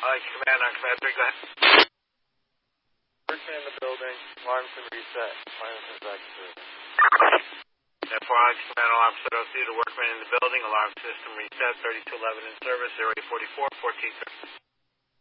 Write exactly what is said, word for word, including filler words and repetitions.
Uh, command on command three, go ahead. Workman in the building, alarms been reset, minus is back to zero. ten four, Alex command, alarm set oh two to workman in the building, alarm system reset, thirty-two eleven in service, zero eight four four, fourteen thirty.